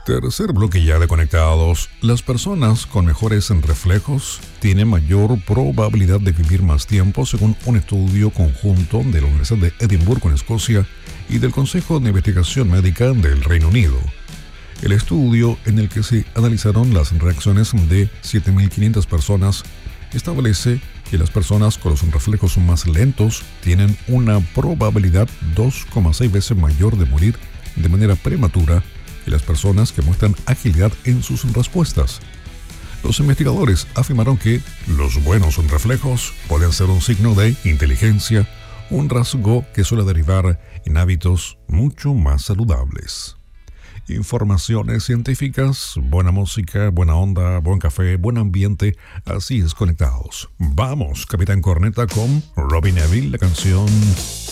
Tercer bloque ya de conectados. Las personas con mejores reflejos tienen mayor probabilidad de vivir más tiempo, según un estudio conjunto de la Universidad de Edimburgo en Escocia y del Consejo de Investigación Médica del Reino Unido. El estudio, en el que se analizaron las reacciones de 7.500 personas, establece que las personas con los reflejos más lentos tienen una probabilidad 2,6 veces mayor de morir de manera prematura que las personas que muestran agilidad en sus respuestas. Los investigadores afirmaron que los buenos reflejos pueden ser un signo de inteligencia, un rasgo que suele derivar en hábitos mucho más saludables. Informaciones científicas, buena música, buena onda, buen café, buen ambiente, así es Conectados. Vamos, Capitán Corneta con Robbie Neville, la canción